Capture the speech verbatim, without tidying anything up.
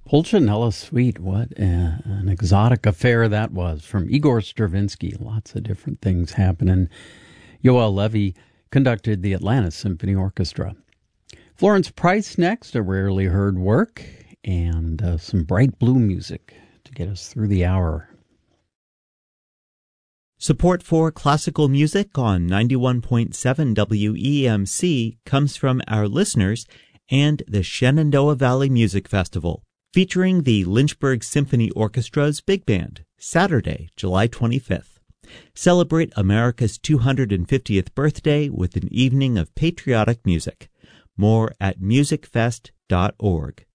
Pulcinella Suite, what a, an exotic affair that was, from Igor Stravinsky. Lots of different things happening. Yoel Levy conducted the Atlanta Symphony Orchestra. Florence Price next, a rarely heard work, and uh, some bright blue music to get us through the hour. Support for classical music on ninety-one point seven W E M C comes from our listeners and the Shenandoah Valley Music Festival, featuring the Lynchburg Symphony Orchestra's Big Band, Saturday, July twenty-fifth. Celebrate America's two hundred fiftieth birthday with an evening of patriotic music. More at music fest dot org.